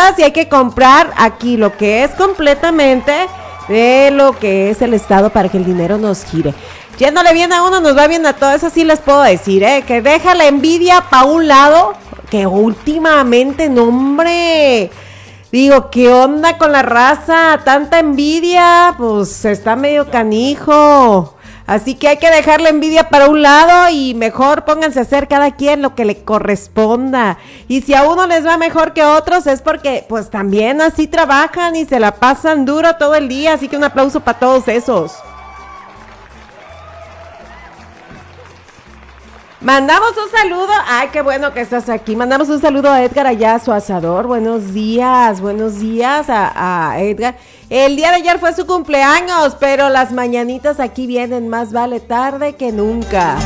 y hay que comprar aquí lo que es completamente de lo que es el Estado para que el dinero nos gire. Yéndole bien a uno, nos va bien a todos, eso sí les puedo decir, que deja la envidia pa' un lado, que últimamente, no hombre, digo, ¿qué onda con la raza? Tanta envidia, pues está medio canijo. Así que hay que dejar la envidia para un lado y mejor pónganse a hacer cada quien lo que le corresponda. Y si a uno les va mejor que a otros es porque pues también así trabajan y se la pasan duro todo el día. Así que un aplauso para todos esos. Mandamos un saludo, ay, qué bueno que estás aquí. Mandamos un saludo a Edgar allá, su asador. Buenos días a Edgar. El día de ayer fue su cumpleaños, pero las mañanitas aquí vienen, más vale tarde que nunca.